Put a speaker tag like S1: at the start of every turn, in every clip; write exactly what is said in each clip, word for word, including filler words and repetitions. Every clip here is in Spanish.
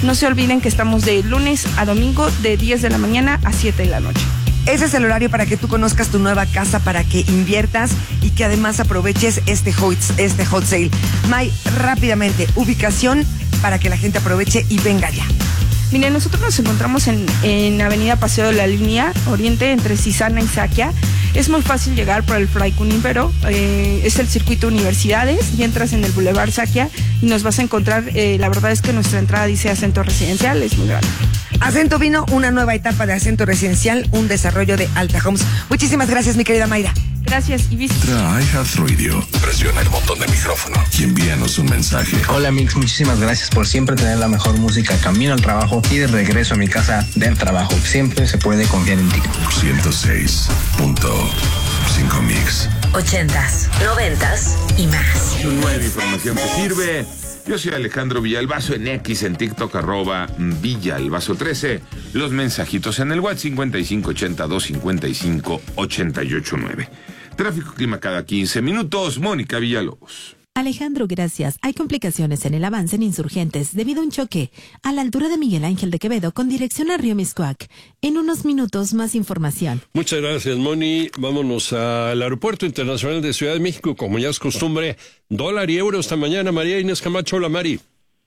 S1: No se olviden que estamos de lunes a domingo de diez de la mañana a siete de la noche.
S2: Ese es el horario para que tú conozcas tu nueva casa, para que inviertas y que además aproveches este hot, este hot sale. May, rápidamente, ubicación para que la gente aproveche y venga ya.
S1: Miren, nosotros nos encontramos en, en Avenida Paseo de la Línea Oriente, entre Cisana y Saquia. Es muy fácil llegar por el Fray Cunípero, eh, es el circuito Universidades, y entras en el Boulevard Saquia y nos vas a encontrar. Eh, la verdad es que nuestra entrada dice Acento Residencial, es muy grande.
S2: Acento vino, una nueva etapa de Acento Residencial, un desarrollo de Alta Homes. Muchísimas gracias, mi querida Mayra.
S1: Gracias y visita.
S3: iHeartRadio. Presiona el botón de micrófono y envíanos un mensaje.
S4: Hola Mix, muchísimas gracias por siempre tener la mejor música camino al trabajo y de regreso a mi casa del trabajo. Siempre se puede confiar en ti.
S3: ciento seis punto cinco Mix.
S5: Ochentas, noventas y más.
S6: Nueva información que sirve. Yo soy Alejandro Villalbazo en X, en TikTok, arroba Villalbazo trece. Los mensajitos en el WhatsApp cincuenta y cinco ochenta dos cincuenta y cinco ochenta y ocho nueve. Tráfico clima cada quince minutos. Mónica Villalobos.
S7: Alejandro, gracias. Hay complicaciones en el avance en Insurgentes debido a un choque a la altura de Miguel Ángel de Quevedo con dirección a Río Miscuac. En unos minutos, más información.
S8: Muchas gracias, Moni. Vámonos al Aeropuerto Internacional de Ciudad de México. Como ya es costumbre, dólar y euro esta mañana. María Inés Camacho. Hola, Mari.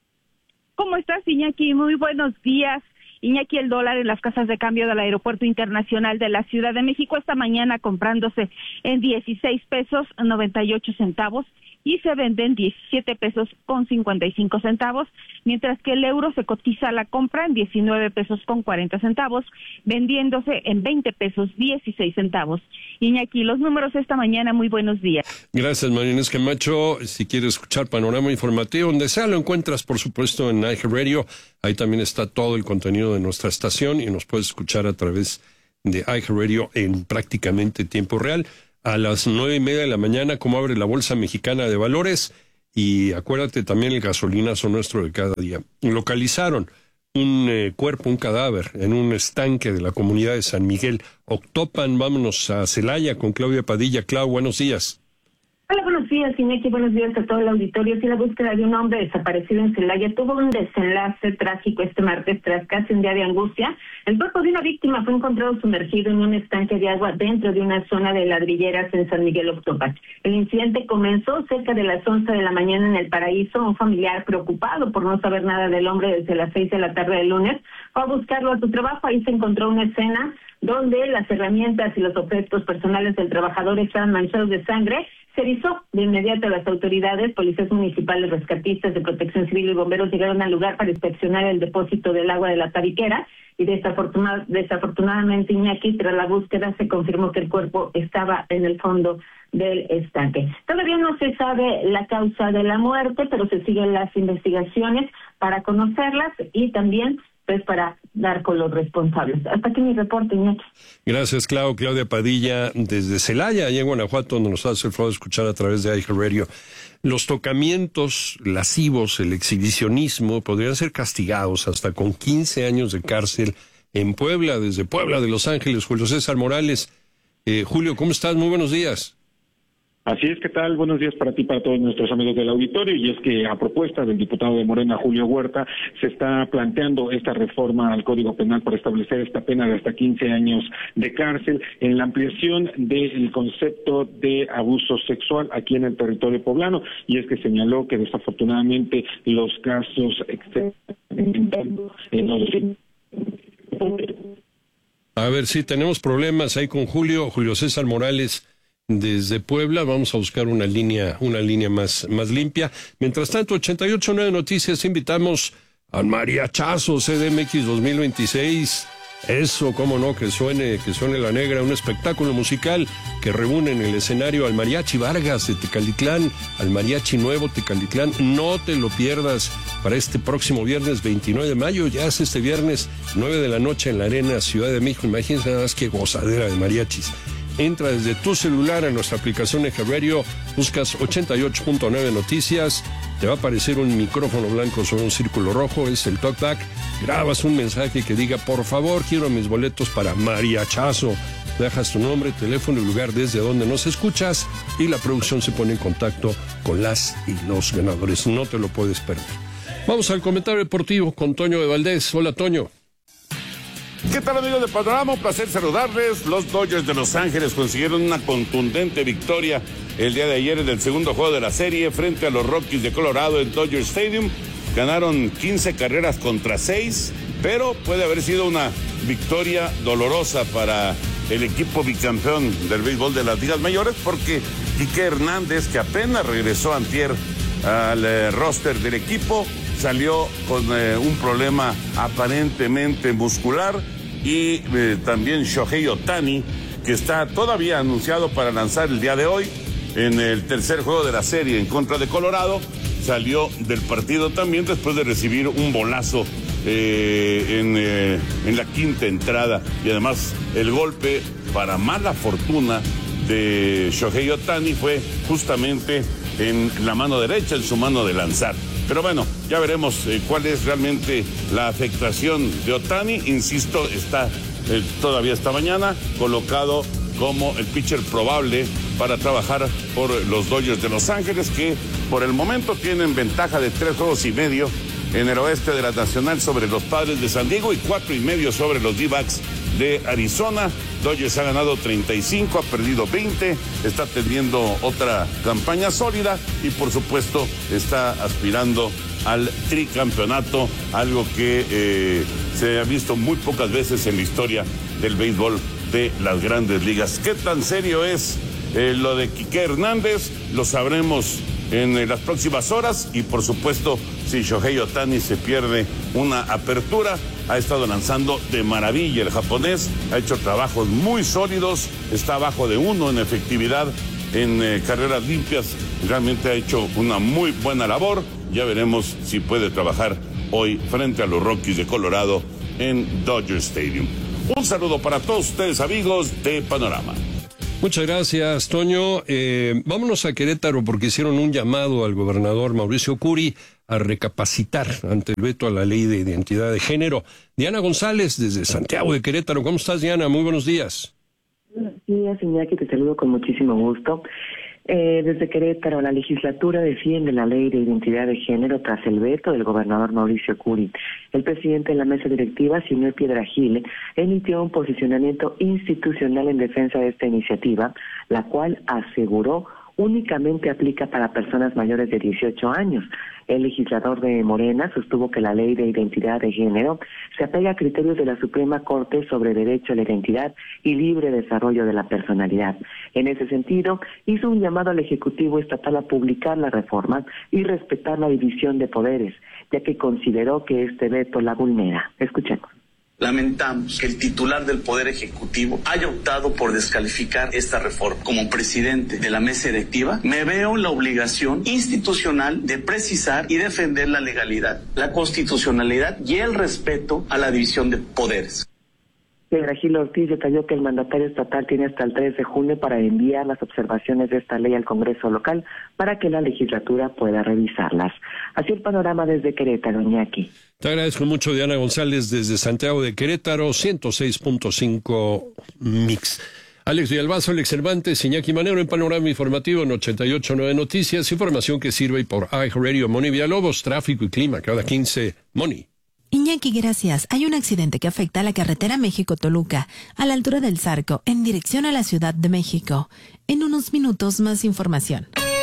S9: ¿Cómo estás, Iñaki? Muy buenos días. Iñaki, el dólar en las casas de cambio del Aeropuerto Internacional de la Ciudad de México esta mañana comprándose en dieciséis pesos noventa y ocho centavos y se venden diecisiete pesos con cincuenta y cinco centavos, mientras que el euro se cotiza a la compra en diecinueve pesos con cuarenta centavos, vendiéndose en veinte pesos dieciséis centavos. Iñaki, los números esta mañana, muy buenos días.
S8: Gracias, María Inés Camacho. Si quieres escuchar Panorama Informativo, donde sea, lo encuentras, por supuesto, en iHeartRadio. Ahí también está todo el contenido de nuestra estación y nos puedes escuchar a través de iHeartRadio en prácticamente tiempo real. A las nueve y media de la mañana, como abre la Bolsa Mexicana de Valores, y acuérdate también el gasolinazo nuestro de cada día. Localizaron un eh, cuerpo, un cadáver, en un estanque de la comunidad de San Miguel Octopan. Vámonos a Celaya con Claudia Padilla. Clau, buenos días.
S10: Hola, buenos días, Iñaki, buenos días a todo el auditorio. Sí, la búsqueda de un hombre desaparecido en Celaya tuvo un desenlace trágico este martes tras casi un día de angustia. El cuerpo de una víctima fue encontrado sumergido en un estanque de agua dentro de una zona de ladrilleras en San Miguel Octopan. El incidente comenzó cerca de las once de la mañana en El Paraíso. Un familiar preocupado por no saber nada del hombre desde las seis de la tarde del lunes fue a buscarlo a su trabajo. Ahí se encontró una escena donde las herramientas y los objetos personales del trabajador estaban manchados de sangre. Se avisó de inmediato a las autoridades, policías municipales, rescatistas de Protección Civil y bomberos llegaron al lugar para inspeccionar el depósito del agua de la tabiquera y desafortunad, desafortunadamente, Iñaki, tras la búsqueda se confirmó que el cuerpo estaba en el fondo del estanque. Todavía no se sabe la causa de la muerte, pero se siguen las investigaciones para conocerlas y también pues para dar con los responsables. Hasta aquí mi reporte, Iñaki.
S8: Gracias, Clau. Claudia Padilla, desde Celaya, allá en Guanajuato, donde nos hace el favor de escuchar a través de iHeartRadio. Los tocamientos lascivos, el exhibicionismo, podrían ser castigados hasta con quince años de cárcel en Puebla, desde Puebla de Los Ángeles. Julio César Morales. Eh, Julio, ¿cómo estás? Muy buenos días.
S11: Así es, ¿qué tal? Buenos días para ti, para todos nuestros amigos del auditorio. Y es que a propuesta del diputado de Morena, Julio Huerta, se está planteando esta reforma al Código Penal para establecer esta pena de hasta quince años de cárcel en la ampliación del concepto de abuso sexual aquí en el territorio poblano. Y es que señaló que desafortunadamente los casos externos en los...
S8: A ver, sí, tenemos problemas ahí con Julio, Julio César Morales, desde Puebla. Vamos a buscar una línea, una línea más, más limpia. Mientras tanto, ochenta y ocho punto nueve Noticias, invitamos al Mariachazo C D M X dos mil veintiséis. Eso, cómo no, que suene, que suene la negra, un espectáculo musical que reúne en el escenario al Mariachi Vargas de Tecalitlán, al Mariachi Nuevo Tecalitlán. No te lo pierdas para este próximo viernes veintinueve de mayo, ya es este viernes, nueve de la noche en la Arena Ciudad de México. Imagínense nada más qué gozadera de mariachis. Entra desde tu celular a nuestra aplicación iHeartRadio, buscas ochenta y ocho punto nueve Noticias, te va a aparecer un micrófono blanco sobre un círculo rojo, es el talkback, grabas un mensaje que diga, por favor, quiero mis boletos para Mariachazo, dejas tu nombre, teléfono y lugar desde donde nos escuchas y la producción se pone en contacto con las y los ganadores, no te lo puedes perder. Vamos al comentario deportivo con Toño de Valdés. Hola, Toño.
S12: ¿Qué tal, amigos de Panorama? Un placer saludarles. Los Dodgers de Los Ángeles consiguieron una contundente victoria el día de ayer en el segundo juego de la serie frente a los Rockies de Colorado en Dodger Stadium. Ganaron quince carreras contra seis, pero puede haber sido una victoria dolorosa para el equipo bicampeón del béisbol de las ligas mayores, porque Quique Hernández, que apenas regresó antier al eh, roster del equipo, salió con eh, un problema aparentemente muscular, y eh, también Shohei Ohtani, que está todavía anunciado para lanzar el día de hoy en el tercer juego de la serie en contra de Colorado, salió del partido también después de recibir un bolazo eh, en, eh, en la quinta entrada, y además el golpe, para mala fortuna de Shohei Ohtani, fue justamente en la mano derecha, en su mano de lanzar. Pero bueno, ya veremos eh, cuál es realmente la afectación de Ohtani. Insisto, está eh, todavía esta mañana colocado como el pitcher probable para trabajar por los Dodgers de Los Ángeles, que por el momento tienen ventaja de tres juegos y medio en el oeste de la Nacional sobre los Padres de San Diego y cuatro y medio sobre los D-backs de Arizona. Dodgers ha ganado treinta y cinco, ha perdido veinte, está teniendo otra campaña sólida y por supuesto está aspirando al tricampeonato, algo que eh, se ha visto muy pocas veces en la historia del béisbol de las grandes ligas. ¿Qué tan serio es eh, lo de Quique Hernández? Lo sabremos en eh, las próximas horas, y por supuesto, si Shohei Ohtani se pierde una apertura. Ha estado lanzando de maravilla el japonés, ha hecho trabajos muy sólidos, está abajo de uno en efectividad en eh, carreras limpias, realmente ha hecho una muy buena labor. Ya veremos si puede trabajar hoy frente a los Rockies de Colorado en Dodger Stadium. Un saludo para todos ustedes, amigos de Panorama.
S8: Muchas gracias, Toño. Eh, vámonos a Querétaro, porque hicieron un llamado al gobernador Mauricio Curi a recapacitar ante el veto a la ley de identidad de género. Diana González, desde Santiago de Querétaro. ¿Cómo estás, Diana? Muy buenos días.
S13: Buenos días, Iñaki, te saludo con muchísimo gusto. Eh, desde Querétaro, la legislatura defiende la ley de identidad de género tras el veto del gobernador Mauricio Curi. El presidente de la mesa directiva, Sinué Piedrahíle, emitió un posicionamiento institucional en defensa de esta iniciativa, la cual aseguró únicamente aplica para personas mayores de dieciocho años. El legislador de Morena sostuvo que la ley de identidad de género se apega a criterios de la Suprema Corte sobre derecho a la identidad y libre desarrollo de la personalidad. En ese sentido, hizo un llamado al Ejecutivo Estatal a publicar la reforma y respetar la división de poderes, ya que consideró que este veto la vulnera. Escuchemos.
S14: Lamentamos que el titular del Poder Ejecutivo haya optado por descalificar esta reforma. Como presidente de la mesa directiva, me veo en la obligación institucional de precisar y defender la legalidad, la constitucionalidad y el respeto a la división de poderes.
S13: Piedrahíle Ortiz detalló que el mandatario estatal tiene hasta el tres de junio para enviar las observaciones de esta ley al Congreso local para que la legislatura pueda revisarlas. Así el panorama desde Querétaro, Iñaki.
S8: Te agradezco mucho, Diana González, desde Santiago de Querétaro, ciento seis punto cinco Mix. Alex Villalbazo, Alex Cervantes, Iñaki Manero en Panorama Informativo en ochenta y ocho punto nueve Noticias, información que sirve por iHeartRadio. Moni Villalobos, tráfico y clima, cada quince. Moni.
S7: Iñaki, gracias. Hay un accidente que afecta a la carretera México-Toluca, a la altura del Zarco, en dirección a la Ciudad de México. En unos minutos, más información.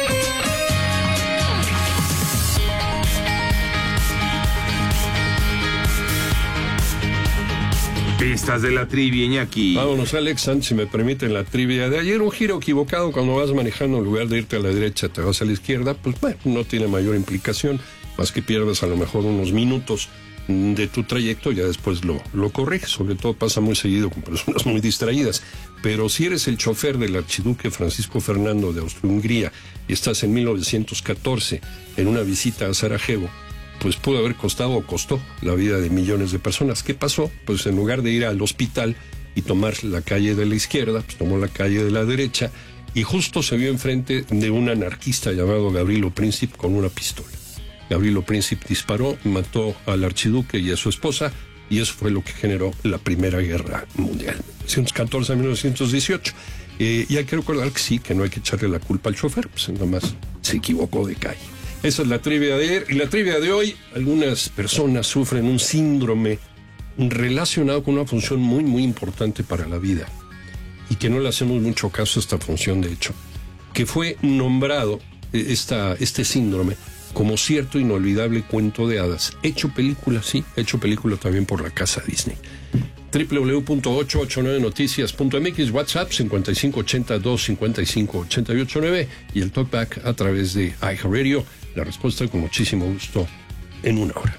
S6: Pistas de la trivia, Iñaki.
S8: Vámonos, Alex, antes, si me permiten, la trivia de ayer. Un giro equivocado cuando vas manejando, en lugar de irte a la derecha, te vas a la izquierda. Pues bueno, no tiene mayor implicación, más que pierdas a lo mejor unos minutos de tu trayecto, ya después lo, lo corriges. Sobre todo pasa muy seguido con personas muy distraídas. Pero si eres el chofer del archiduque Francisco Fernando de Austria-Hungría y estás en mil novecientos catorce en una visita a Sarajevo, pues pudo haber costado o costó la vida de millones de personas. ¿Qué pasó? Pues en lugar de ir al hospital y tomar la calle de la izquierda, pues tomó la calle de la derecha y justo se vio enfrente de un anarquista llamado Gavrilo Princip con una pistola. Gavrilo Princip disparó, mató al archiduque y a su esposa, y eso fue lo que generó la Primera Guerra Mundial, mil novecientos catorce a mil novecientos dieciocho. Eh, y hay que recordar que sí, que no hay que echarle la culpa al chofer, pues nada más se equivocó de calle. Esa es la trivia de ayer. Y la trivia de hoy, algunas personas sufren un síndrome relacionado con una función muy, muy importante para la vida. Y que no le hacemos mucho caso a esta función, de hecho. Que fue nombrado esta, este síndrome como cierto inolvidable cuento de hadas. Hecho película, sí, hecho película también por la casa Disney. doble u doble u doble u punto ocho ocho nueve noticias punto m x, WhatsApp cincuenta y cinco ochenta, dos cincuenta y cinco ochenta y ocho nueve y el talkback a través de iHeartRadio. La respuesta con muchísimo gusto en una hora.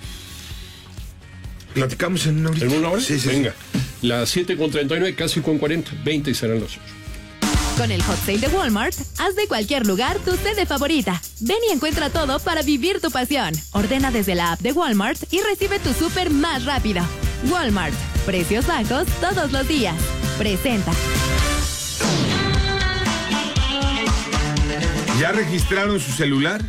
S6: ¿Platicamos en una hora?
S8: ¿En una hora?
S6: Sí, sí.
S8: Venga. Las siete con treinta y nueve, casi con cuarenta, veinte y serán las ocho.
S15: Con el Hot Sale de Walmart, haz de cualquier lugar tu sede favorita. Ven y encuentra todo para vivir tu pasión. Ordena desde la app de Walmart y recibe tu súper más rápido. Walmart. Precios bajos todos los días. Presenta.
S6: ¿Ya registraron su celular?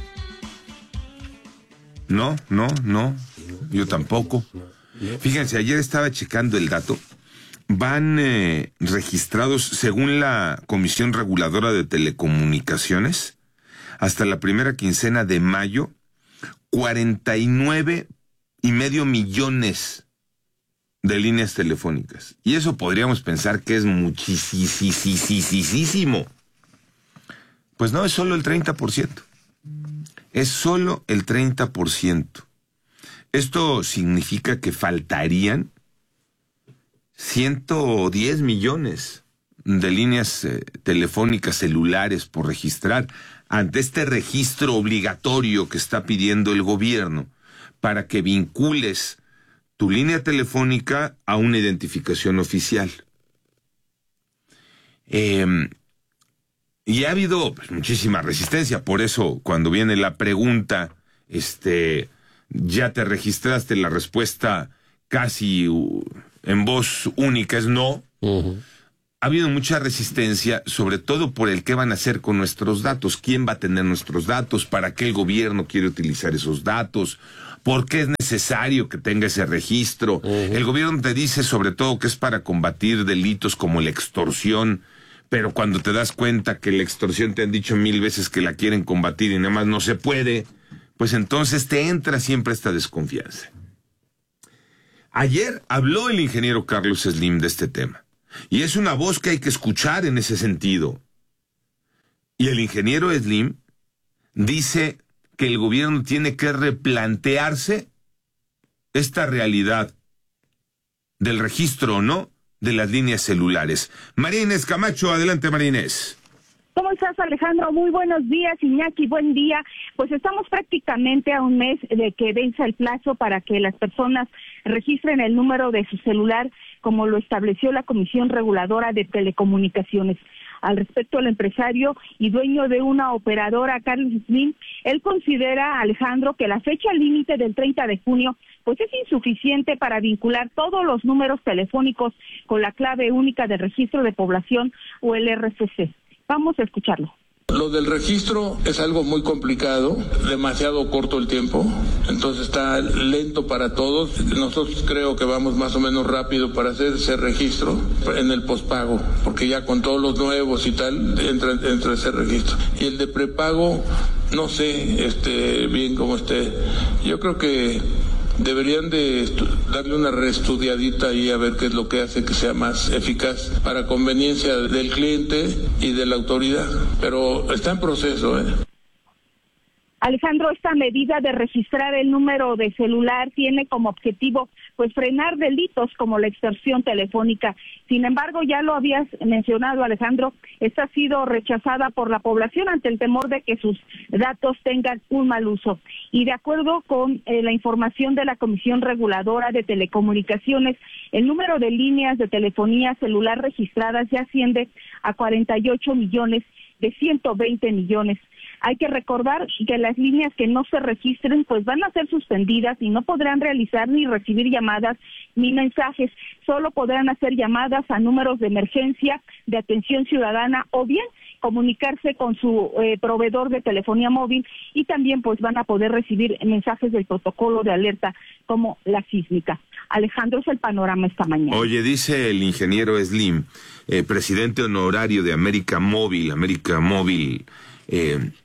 S6: No, no, no. Yo tampoco. Fíjense, ayer estaba checando el dato. Van eh, registrados, según la Comisión Reguladora de Telecomunicaciones, hasta la primera quincena de mayo, cuarenta y nueve y medio millones de líneas telefónicas. Y eso podríamos pensar que es muchísimo. Pues no, es solo el treinta por ciento. Es solo el treinta por ciento. Esto significa que faltarían ciento diez millones de líneas eh, telefónicas celulares por registrar ante este registro obligatorio que está pidiendo el gobierno para que vincules tu línea telefónica a una identificación oficial. Eh, y ha habido pues, muchísima resistencia, por eso cuando viene la pregunta, este, ¿ya te registraste? La respuesta casi uh, en voz única es no. Uh-huh. Ha habido mucha resistencia, sobre todo por el qué van a hacer con nuestros datos, quién va a tener nuestros datos, para qué el gobierno quiere utilizar esos datos, por qué es necesario que tenga ese registro. Uh-huh. El gobierno te dice sobre todo que es para combatir delitos como la extorsión, pero cuando te das cuenta que la extorsión te han dicho mil veces que la quieren combatir y nada más no se puede, pues entonces te entra siempre esta desconfianza. Ayer habló el ingeniero Carlos Slim de este tema, y es una voz que hay que escuchar en ese sentido. Y el ingeniero Slim dice que el gobierno tiene que replantearse esta realidad del registro o no de las líneas celulares. María Inés Camacho, adelante María Inés.
S9: ¿Cómo estás, Alejandro? Muy buenos días, Iñaki, buen día. Pues estamos prácticamente a un mes de que vence el plazo para que las personas registren el número de su celular, como lo estableció la Comisión Reguladora de Telecomunicaciones. Al respecto, el empresario y dueño de una operadora, Carlos Slim, él considera, Alejandro, que la fecha límite del treinta de junio pues es insuficiente para vincular todos los números telefónicos con la clave única del registro de población o el R F C. Vamos a escucharlo.
S16: Lo del registro es algo muy complicado, demasiado corto el tiempo, entonces está lento para todos. Nosotros creo que vamos más o menos rápido para hacer ese registro en el pospago, porque ya con todos los nuevos y tal entra, entra ese registro. Y el de prepago, no sé este, bien cómo esté. Yo creo que deberían de darle una reestudiadita ahí a ver qué es lo que hace que sea más eficaz para conveniencia del cliente y de la autoridad, pero está en proceso, ¿eh?
S9: Alejandro, esta medida de registrar el número de celular tiene como objetivo pues frenar delitos como la extorsión telefónica. Sin embargo, ya lo habías mencionado, Alejandro, esta ha sido rechazada por la población ante el temor de que sus datos tengan un mal uso. Y de acuerdo con eh, la información de la Comisión Reguladora de Telecomunicaciones, el número de líneas de telefonía celular registradas ya asciende a cuarenta y ocho millones de ciento veinte millones. Hay que recordar que las líneas que no se registren pues van a ser suspendidas y no podrán realizar ni recibir llamadas ni mensajes. Solo podrán hacer llamadas a números de emergencia, de atención ciudadana o bien comunicarse con su eh, proveedor de telefonía móvil, y también pues van a poder recibir mensajes del protocolo de alerta como la sísmica. Alejandro, es el panorama esta mañana.
S6: Oye, dice el ingeniero Slim, eh, presidente honorario de América Móvil, América Móvil, eh,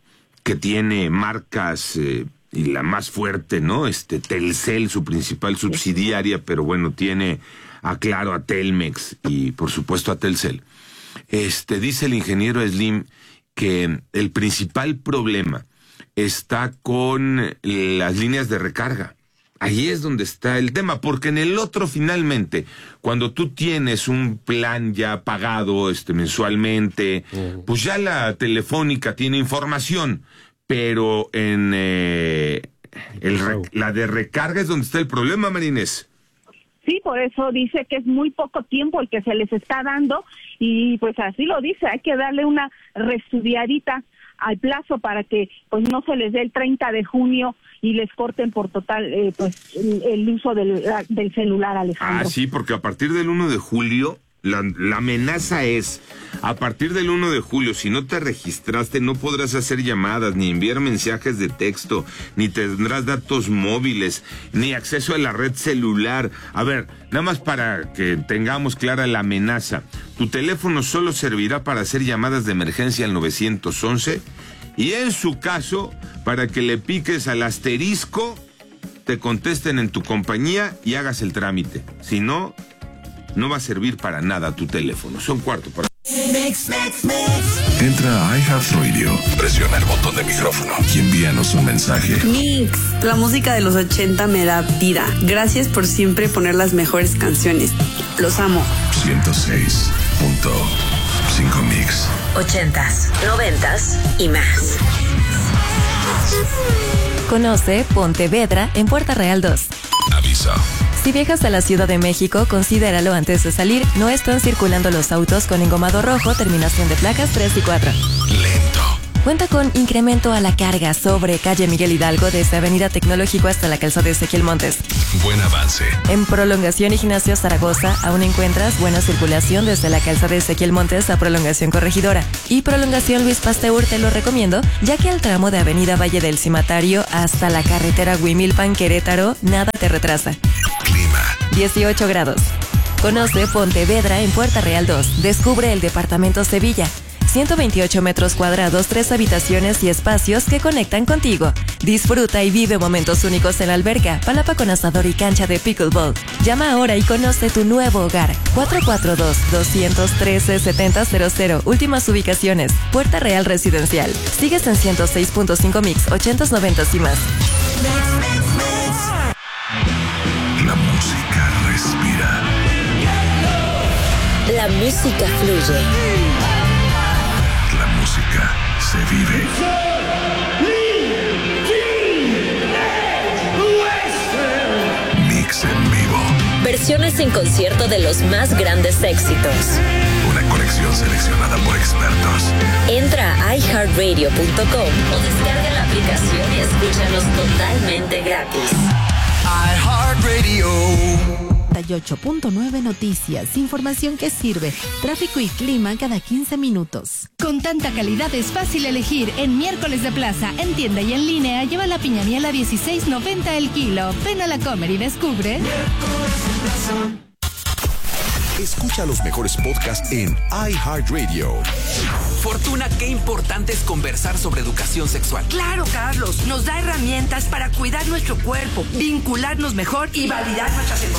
S6: que tiene marcas eh, y la más fuerte, ¿no? Este Telcel, su principal subsidiaria, pero bueno, tiene a Claro, a Telmex y por supuesto a Telcel. Este, dice el ingeniero Slim que el principal problema está con las líneas de recarga. Ahí es donde está el tema, porque en el otro finalmente, cuando tú tienes un plan ya pagado este mensualmente, uh-huh. pues ya la telefónica tiene información, pero en eh, el rec- la de recarga es donde está el problema, Marinés.
S9: Sí, por eso dice que es muy poco tiempo el que se les está dando y pues así lo dice, hay que darle una reestudiadita al plazo para que pues no se les dé el treinta de junio y les corten por total eh, pues el, el uso del, la, del celular, Alejandro.
S6: Ah, sí, porque a partir del uno de julio, la, la amenaza es, a partir del uno de julio, si no te registraste, no podrás hacer llamadas, ni enviar mensajes de texto, ni tendrás datos móviles, ni acceso a la red celular. A ver, nada más para que tengamos clara la amenaza. Tu teléfono solo servirá para hacer llamadas de emergencia al nueve once y en su caso, para que le piques al asterisco, te contesten en tu compañía y hagas el trámite. Si no, no va a servir para nada tu teléfono. Son cuarto para...
S3: Mix, mix, mix. Entra a iHeartRadio, presiona el botón de micrófono y envíanos un mensaje.
S17: Mix, la música de los ochenta me da vida. Gracias por siempre poner las mejores canciones. Los amo.
S3: ciento seis punto cinco Mix.
S5: Ochentas, noventas y más.
S18: Conoce Pontevedra en Puerta Real dos.
S3: Aviso.
S18: Si viajas a la Ciudad de México, considéralo antes de salir. No están circulando los autos con engomado rojo, terminación de placas tres y cuatro.
S3: Lento.
S18: Cuenta con incremento a la carga sobre calle Miguel Hidalgo desde Avenida Tecnológico hasta la calzada de Ezequiel Montes.
S3: Buen avance.
S18: En Prolongación Ignacio Zaragoza aún encuentras buena circulación desde la calzada de Ezequiel Montes a Prolongación Corregidora. Y Prolongación Luis Pasteur te lo recomiendo, ya que el tramo de Avenida Valle del Cimatario hasta la carretera Huimilpan Querétaro nada te retrasa.
S3: Clima.
S18: dieciocho grados. Conoce Pontevedra en Puerta Real dos. Descubre el departamento Sevilla. ciento veintiocho metros cuadrados, tres habitaciones y espacios que conectan contigo. Disfruta y vive momentos únicos en la alberca, palapa con asador y cancha de pickleball. Llama ahora y conoce tu nuevo hogar. cuatro cuatro dos, dos uno tres, siete cero cero cero. Últimas ubicaciones. Puerta Real Residencial. Sigues en ciento seis punto cinco Mix, ochentas, noventas y más.
S3: La música respira.
S5: La música fluye.
S3: La música se vive. Mix en vivo.
S5: Versiones en concierto de los más grandes éxitos.
S3: Una colección seleccionada por expertos.
S5: Entra a i heart radio punto com o descarga la aplicación y escúchanos totalmente gratis.
S3: iHeartRadio.
S7: noventa y ocho punto nueve Noticias, información que sirve, tráfico y clima cada quince minutos.
S19: Con tanta calidad es fácil elegir. En Miércoles de Plaza, en tienda y en línea, lleva la piña miel a dieciséis noventa el kilo. Ven a la Comer y descubre.
S20: Escucha los mejores podcasts en iHeartRadio.
S21: Fortuna, qué importante es conversar sobre educación sexual.
S22: Claro, Carlos, nos da herramientas para cuidar nuestro cuerpo, vincularnos mejor y validar nuestras emociones.